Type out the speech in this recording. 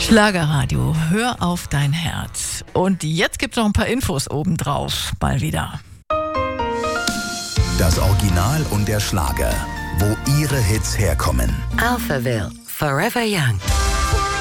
Schlagerradio, hör auf dein Herz. Und jetzt gibt's noch ein paar Infos obendrauf, mal wieder. Das Original und der Schlager, wo ihre Hits herkommen. Alphaville, Forever Young.